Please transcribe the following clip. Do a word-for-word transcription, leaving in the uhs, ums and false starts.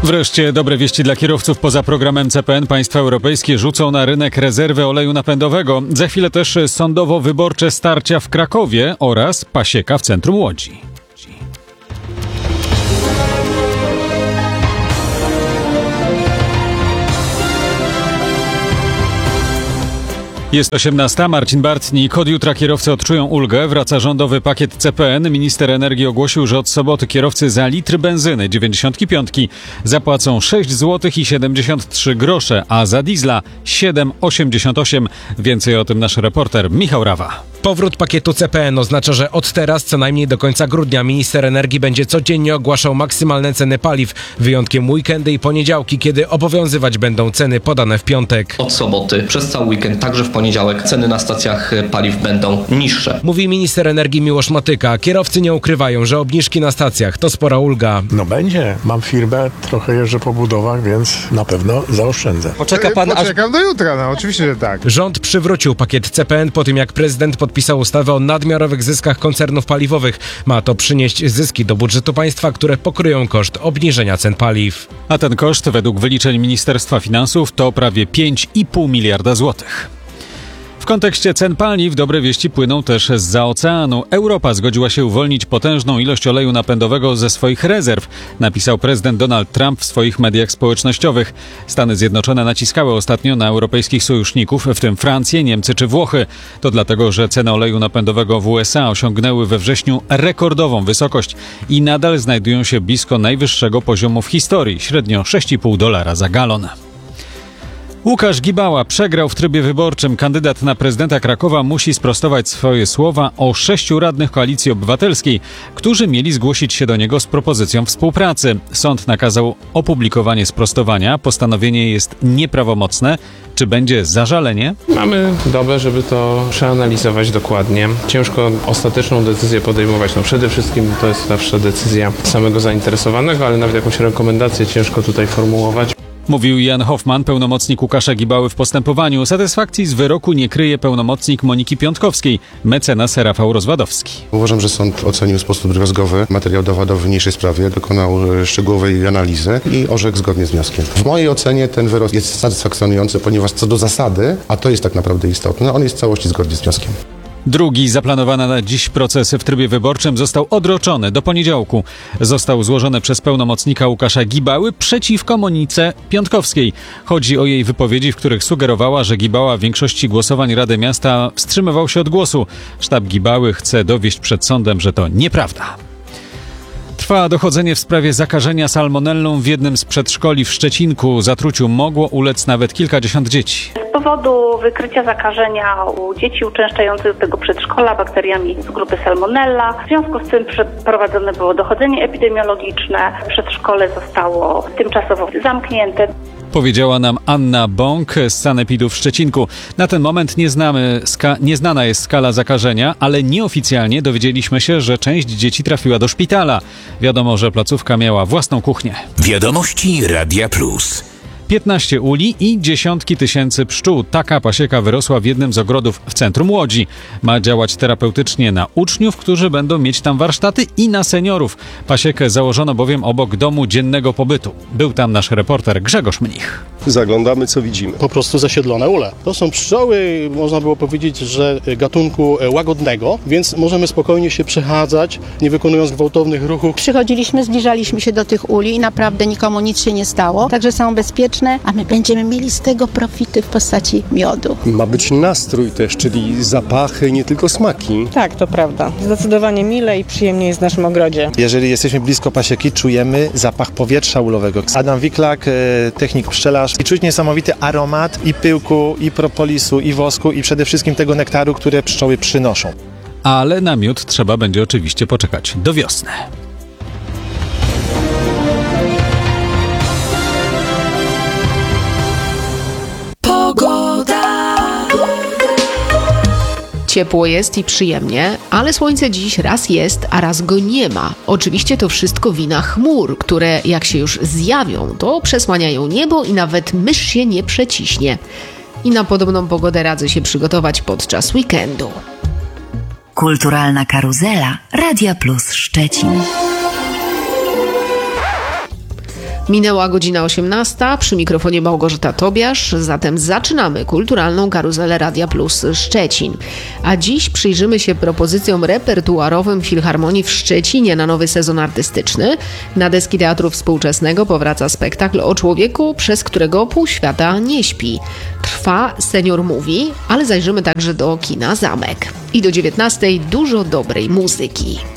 Wreszcie dobre wieści dla kierowców. Poza programem C P N państwa europejskie rzucą na rynek rezerwy oleju napędowego. Za chwilę też sądowo-wyborcze starcia w Krakowie oraz pasieka w centrum Łodzi. Jest osiemnasta. Marcin Bartnik. Od jutra kierowcy odczują ulgę. Wraca rządowy pakiet C P N. Minister energii ogłosił, że od soboty kierowcy za litr benzyny dziewięćdziesiąt pięć zapłacą sześć złotych i siedemdziesiąt trzy grosze, a za diesla siedem złotych osiemdziesiąt osiem. Więcej o tym nasz reporter Michał Rawa. Powrót pakietu C P N oznacza, że od teraz co najmniej do końca grudnia minister energii będzie codziennie ogłaszał maksymalne ceny paliw, wyjątkiem weekendy i poniedziałki, kiedy obowiązywać będą ceny podane w piątek. Od soboty przez cały weekend, także w poniedziałek, ceny na stacjach paliw będą niższe. Mówi minister energii Miłosz Matyka. Kierowcy nie ukrywają, że obniżki na stacjach to spora ulga. No będzie. Mam firmę, trochę jeżdżę po budowach, więc na pewno zaoszczędzę. Poczeka pan Poczekam aż... do jutra, no oczywiście, że tak. Rząd przywrócił pakiet C P N po tym, jak prezydent podpisał ustawę o nadmiarowych zyskach koncernów paliwowych. Ma to przynieść zyski do budżetu państwa, które pokryją koszt obniżenia cen paliw. A ten koszt według wyliczeń Ministerstwa Finansów to prawie pięć i pół miliarda złotych. W kontekście cen paliw dobre wieści płyną też zza oceanu. Europa zgodziła się uwolnić potężną ilość oleju napędowego ze swoich rezerw, napisał prezydent Donald Trump w swoich mediach społecznościowych. Stany Zjednoczone naciskały ostatnio na europejskich sojuszników, w tym Francję, Niemcy czy Włochy. To dlatego, że ceny oleju napędowego w U S A osiągnęły we wrześniu rekordową wysokość i nadal znajdują się blisko najwyższego poziomu w historii, średnio sześć i pół dolara za galon. Łukasz Gibała przegrał w trybie wyborczym. Kandydat na prezydenta Krakowa musi sprostować swoje słowa o sześciu radnych Koalicji Obywatelskiej, którzy mieli zgłosić się do niego z propozycją współpracy. Sąd nakazał opublikowanie sprostowania. Postanowienie jest nieprawomocne. Czy będzie zażalenie? Mamy dobę, żeby to przeanalizować dokładnie. Ciężko ostateczną decyzję podejmować. No przede wszystkim to jest zawsze decyzja samego zainteresowanego, ale nawet jakąś rekomendację ciężko tutaj formułować. Mówił Jan Hoffman, pełnomocnik Łukasza Gibały w postępowaniu. Satysfakcji z wyroku nie kryje pełnomocnik Moniki Piątkowskiej, mecenas Rafał Rozwadowski. Uważam, że sąd ocenił w sposób drobiazgowy materiał dowodowy w niniejszej sprawie, dokonał szczegółowej analizy i orzekł zgodnie z wnioskiem. W mojej ocenie ten wyrok jest satysfakcjonujący, ponieważ co do zasady, a to jest tak naprawdę istotne, on jest w całości zgodny z wnioskiem. Drugi zaplanowany na dziś proces w trybie wyborczym został odroczony do poniedziałku. Został złożony przez pełnomocnika Łukasza Gibały przeciwko Monice Piątkowskiej. Chodzi o jej wypowiedzi, w których sugerowała, że Gibała w większości głosowań Rady Miasta wstrzymywał się od głosu. Sztab Gibały chce dowieść przed sądem, że to nieprawda. Trwa dochodzenie w sprawie zakażenia salmonellą w jednym z przedszkoli w Szczecinku. Zatruciu mogło ulec nawet kilkadziesiąt dzieci. Z powodu wykrycia zakażenia u dzieci uczęszczających do tego przedszkola bakteriami z grupy Salmonella. W związku z tym przeprowadzone było dochodzenie epidemiologiczne. Przedszkole zostało tymczasowo zamknięte. Powiedziała nam Anna Bąk z Sanepidu w Szczecinku. Na ten moment nie znamy, ska, nieznana jest skala zakażenia, ale nieoficjalnie dowiedzieliśmy się, że część dzieci trafiła do szpitala. Wiadomo, że placówka miała własną kuchnię. Wiadomości Radia Plus. piętnaście uli i dziesiątki tysięcy pszczół. Taka pasieka wyrosła w jednym z ogrodów w centrum Łodzi. Ma działać terapeutycznie na uczniów, którzy będą mieć tam warsztaty, i na seniorów. Pasiekę założono bowiem obok domu dziennego pobytu. Był tam nasz reporter Grzegorz Mnich. Zaglądamy, co widzimy. Po prostu zasiedlone ule. To są pszczoły, można było powiedzieć, że gatunku łagodnego, więc możemy spokojnie się przechadzać, nie wykonując gwałtownych ruchów. Przychodziliśmy, zbliżaliśmy się do tych uli i naprawdę nikomu nic się nie stało, także są bezpieczne, a my będziemy mieli z tego profity w postaci miodu. Ma być nastrój też, czyli zapachy, nie tylko smaki. Tak, to prawda. Zdecydowanie mile i przyjemnie jest w naszym ogrodzie. Jeżeli jesteśmy blisko pasieki, czujemy zapach powietrza ulowego. Adam Wiklak, technik pszczelarz, i czuć niesamowity aromat i pyłku, i propolisu, i wosku, i przede wszystkim tego nektaru, które pszczoły przynoszą. Ale na miód trzeba będzie oczywiście poczekać do wiosny. Ciepło jest i przyjemnie, ale słońce dziś raz jest, a raz go nie ma. Oczywiście to wszystko wina chmur, które jak się już zjawią, to przesłaniają niebo i nawet mysz się nie przeciśnie. I na podobną pogodę radzę się przygotować podczas weekendu. Kulturalna karuzela Radia Plus Szczecin. Minęła godzina osiemnasta, przy mikrofonie Małgorzata Tobiasz, zatem zaczynamy kulturalną karuzelę Radia Plus Szczecin. A dziś przyjrzymy się propozycjom repertuarowym Filharmonii w Szczecinie na nowy sezon artystyczny. Na deski Teatru Współczesnego powraca spektakl o człowieku, przez którego pół świata nie śpi. Trwa Senior Mówi, ale zajrzymy także do kina Zamek. I do dziewiętnastej dużo dobrej muzyki.